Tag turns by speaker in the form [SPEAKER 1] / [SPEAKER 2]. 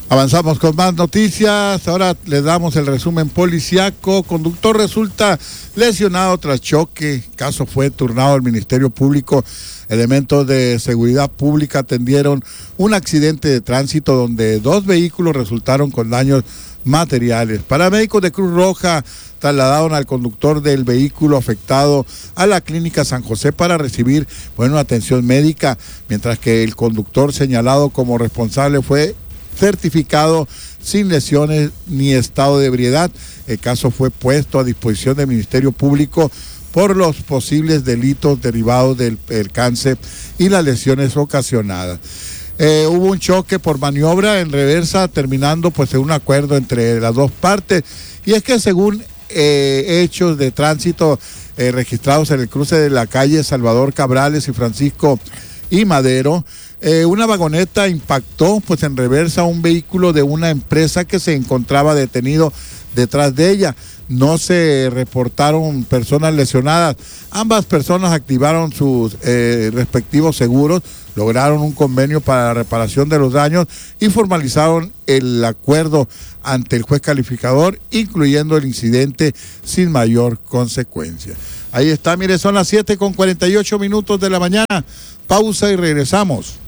[SPEAKER 1] Avanzamos con más noticias. Ahora les damos el resumen policiaco. Conductor resulta lesionado tras choque. Caso fue turnado al Ministerio Público. Elementos de seguridad pública atendieron un accidente de tránsito donde 2 vehículos resultaron con daños materiales. Paramédicos de Cruz Roja trasladaron al conductor del vehículo afectado a la clínica San José para recibir atención médica, mientras que el conductor señalado como responsable fue certificado sin lesiones ni estado de ebriedad. El caso fue puesto a disposición del Ministerio Público por los posibles delitos derivados del percance y las lesiones ocasionadas. Hubo un choque por maniobra en reversa, terminando en un acuerdo entre las dos partes, y es que según hechos de tránsito registrados en el cruce de la calle Salvador Cabrales y Francisco y Madero, una vagoneta impactó en reversa un vehículo de una empresa que se encontraba detenido detrás de ella. No se reportaron personas lesionadas. Ambas personas activaron sus respectivos seguros, lograron un convenio para la reparación de los daños y formalizaron el acuerdo ante el juez calificador, incluyendo el incidente sin mayor consecuencia. Ahí está, mire, son las 7:48 de la mañana. Pausa y regresamos.